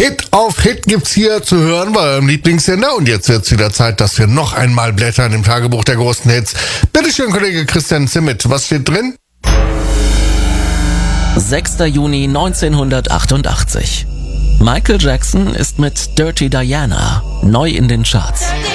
Hit auf Hit gibt's hier zu hören bei eurem Lieblingssender. Und jetzt wird's wieder Zeit, dass wir noch einmal blättern im Tagebuch der großen Hits. Bitteschön, Kollege Christian Zimmet, was steht drin? 6. Juni 1988. Michael Jackson ist mit Dirty Diana neu in den Charts.